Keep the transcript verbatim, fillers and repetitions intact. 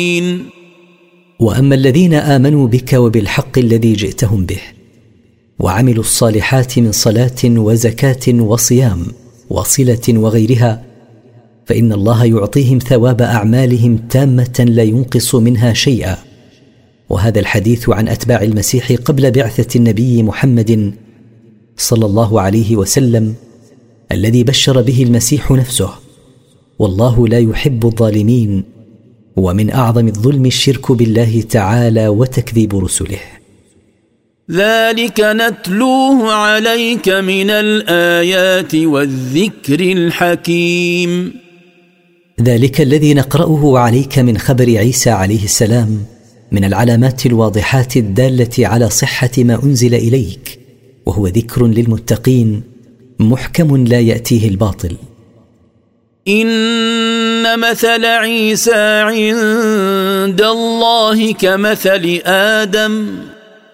وأما الذين آمنوا بك وبالحق الذي جئتهم به وعملوا الصالحات من صلاة وزكاة وصيام وصلة وغيرها فإن الله يعطيهم ثواب أعمالهم تامة لا ينقص منها شيئا. وهذا الحديث عن أتباع المسيح قبل بعثة النبي محمد صلى الله عليه وسلم الذي بشر به المسيح نفسه، والله لا يحب الظالمين، ومن أعظم الظلم الشرك بالله تعالى وتكذيب رسله. ذلك نتلوه عليك من الآيات والذكر الحكيم. ذلك الذي نقرأه عليك من خبر عيسى عليه السلام من العلامات الواضحات الدالة على صحة ما أنزل إليك، وهو ذكر للمتقين محكم لا يأتيه الباطل. إن مثل عيسى عند الله كمثل آدم